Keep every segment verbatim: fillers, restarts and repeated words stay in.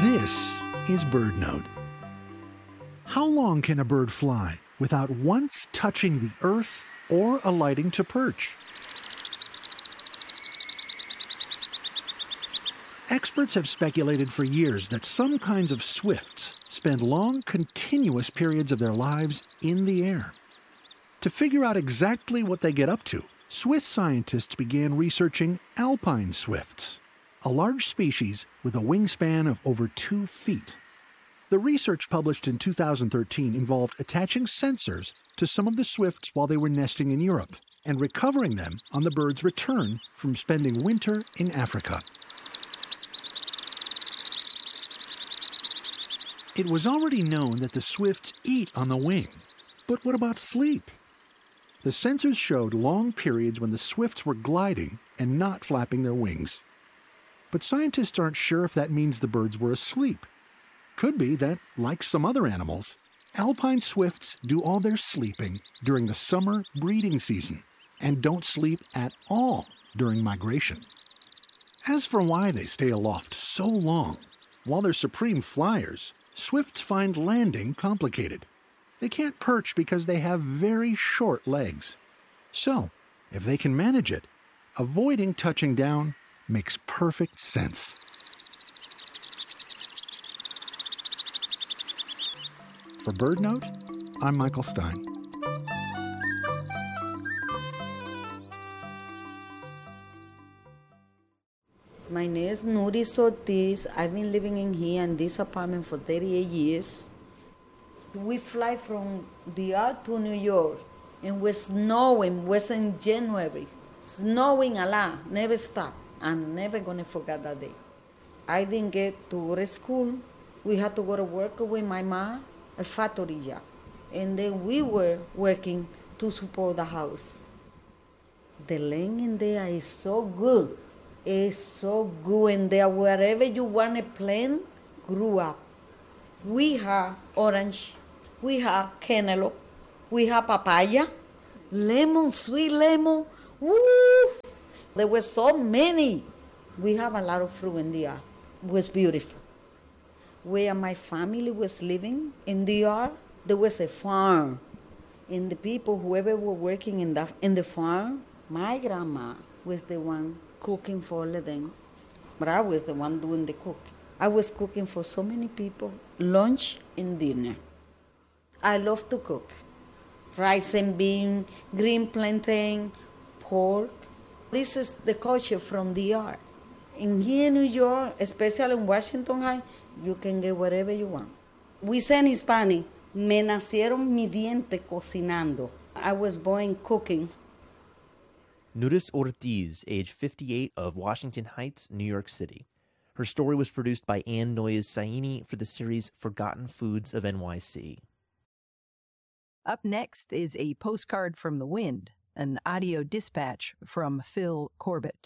This is BirdNote. How long can a bird fly without once touching the earth or alighting to perch? Experts have speculated for years that some kinds of swifts spend long, continuous periods of their lives in the air. To figure out exactly what they get up to, Swiss scientists began researching alpine swifts, a large species with a wingspan of over two feet. The research published in two thousand thirteen involved attaching sensors to some of the swifts while they were nesting in Europe and recovering them on the bird's return from spending winter in Africa. It was already known that the swifts eat on the wing, but what about sleep? The sensors showed long periods when the swifts were gliding and not flapping their wings. But scientists aren't sure if that means the birds were asleep. Could be that, like some other animals, alpine swifts do all their sleeping during the summer breeding season and don't sleep at all during migration. As for why they stay aloft so long, while they're supreme flyers, swifts find landing complicated. They can't perch because they have very short legs. So, if they can manage it, avoiding touching down makes perfect sense. For BirdNote, I'm Michael Stein. My name is Nuris Ortiz. I've been living in here in this apartment for thirty-eight years. We fly from D R to New York, and we're snowing. It was in January. Snowing a lot, never stop. I'm never gonna forget that day. I didn't get to go to school. We had to go to work with my mom, a factory job. And then we were working to support the house. The land in there is so good. It's so good in there. Wherever you want to plant, grew up. We have orange, we have cantaloupe, we have papaya, lemon, sweet lemon. Woo! There were so many. We have a lot of fruit in the R. It was beautiful. Where my family was living in the R, there was a farm. And the people, whoever were working in the, in the farm, my grandma was the one cooking for all of them. But I was the one doing the cooking. I was cooking for so many people, lunch and dinner. I love to cook. Rice and bean, green plantain, pork. This is the culture from the R. In here in New York, especially in Washington High, you can get whatever you want. We say in Hispanic, me nacieron mi diente cocinando. I was born cooking. Nuris Ortiz, age fifty-eight, of Washington Heights, New York City. Her story was produced by Ann Noyes Saini for the series Forgotten Foods of N Y C. Up next is a postcard from the wind, an audio dispatch from Phil Corbett.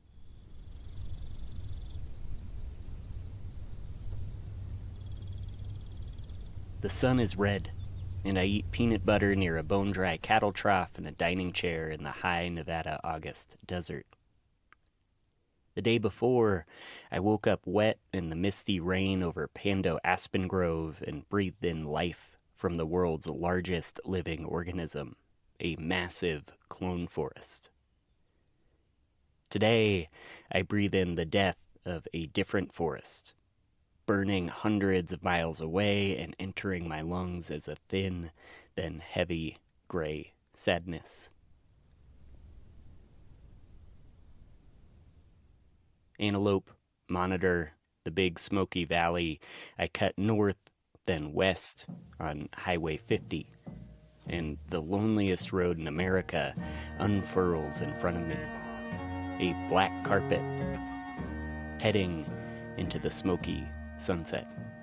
The sun is red, and I eat peanut butter near a bone-dry cattle trough in a dining chair in the high Nevada August desert. The day before, I woke up wet in the misty rain over Pando Aspen Grove and breathed in life from the world's largest living organism, a massive clone forest. Today, I breathe in the death of a different forest, burning hundreds of miles away and entering my lungs as a thin, then heavy, gray sadness. Antelope, Monitor, the Big Smoky Valley, I cut north, then west on Highway fifty, and the loneliest road in America unfurls in front of me, a black carpet, heading into the smoky sunset.